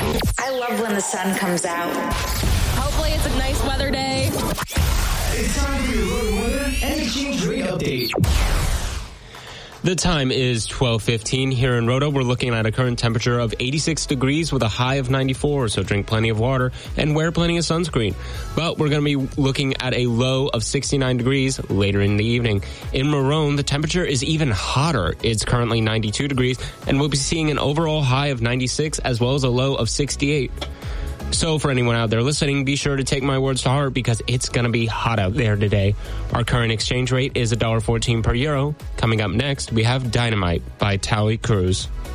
I love when the sun comes out. Hopefully it's a nice weather day. It's time for your road weather and exchange rate update. The time is 12:15 here in Roto. We're looking at a current temperature of 86 degrees with a high of 94, so drink plenty of water and wear plenty of sunscreen. But we're going to be looking at a low of 69 degrees later in the evening. In Marone, the temperature is even hotter. It's currently 92 degrees, and we'll be seeing an overall high of 96 as well as a low of 68. So for anyone out there listening, be sure to take my words to heart because it's going to be hot out there today. Our current exchange rate is $1.14 per euro. Coming up next, we have Dynamite by Tally Cruz.